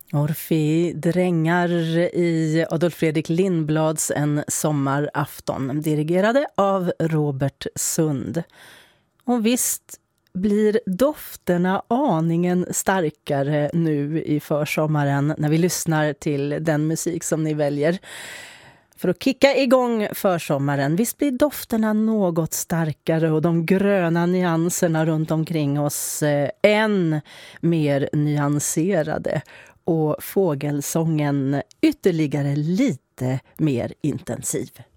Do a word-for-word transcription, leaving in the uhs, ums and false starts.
Orfei drängar i Adolf Fredrik Lindblads En sommarafton, dirigerade av Robert Sund. Och visst blir dofterna aningen starkare nu i försommaren när vi lyssnar till den musik som ni väljer. För att kicka igång försommaren, visst blir dofterna något starkare och de gröna nyanserna runt omkring oss eh, än mer nyanserade. Och fågelsången ytterligare lite mer intensiv.